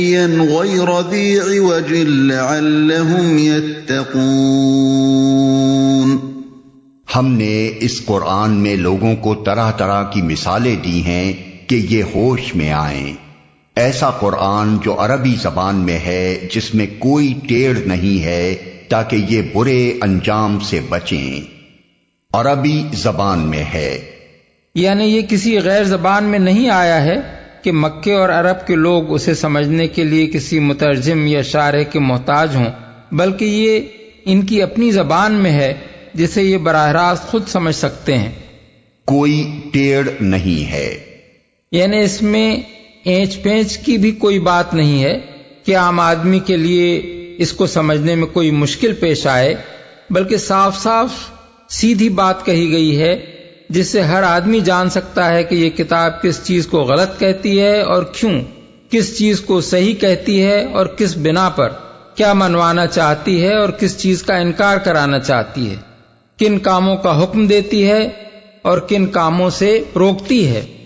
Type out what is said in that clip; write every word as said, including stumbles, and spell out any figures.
غير ذي عوج لعلهم يتقون۔ ہم نے اس قرآن میں لوگوں کو طرح طرح کی مثالیں دی ہیں کہ یہ ہوش میں آئیں۔ ایسا قرآن جو عربی زبان میں ہے، جس میں کوئی ٹیڑھ نہیں ہے، تاکہ یہ برے انجام سے بچیں۔ عربی زبان میں ہے، یعنی یہ کسی غیر زبان میں نہیں آیا ہے کہ مکے اور عرب کے لوگ اسے سمجھنے کے لیے کسی مترجم یا شارح کے محتاج ہوں، بلکہ یہ ان کی اپنی زبان میں ہے جسے یہ براہ راست خود سمجھ سکتے ہیں۔ کوئی ٹیڑھ نہیں ہے، یعنی اس میں اینچ پینچ کی بھی کوئی بات نہیں ہے کہ عام آدمی کے لیے اس کو سمجھنے میں کوئی مشکل پیش آئے، بلکہ صاف صاف سیدھی بات کہی گئی ہے جس سے ہر آدمی جان سکتا ہے کہ یہ کتاب کس چیز کو غلط کہتی ہے اور کیوں، کس چیز کو صحیح کہتی ہے اور کس بنا پر، کیا منوانا چاہتی ہے اور کس چیز کا انکار کرانا چاہتی ہے، کن کاموں کا حکم دیتی ہے اور کن کاموں سے روکتی ہے۔